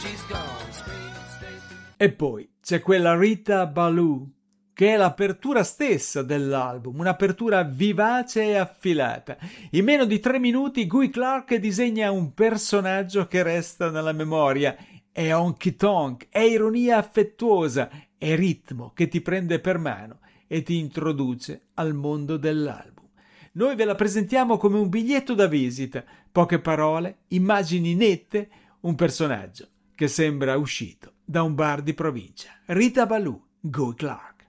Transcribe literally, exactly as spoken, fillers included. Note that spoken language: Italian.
E poi c'è quella Rita Ballou, che è l'apertura stessa dell'album, un'apertura vivace e affilata. In meno di tre minuti Guy Clark disegna un personaggio che resta nella memoria. È honky tonk, è ironia affettuosa, è ritmo che ti prende per mano e ti introduce al mondo dell'album. Noi ve la presentiamo come un biglietto da visita, poche parole, immagini nette, un personaggio che sembra uscito da un bar di provincia. Rita Ballou, Guy Clark.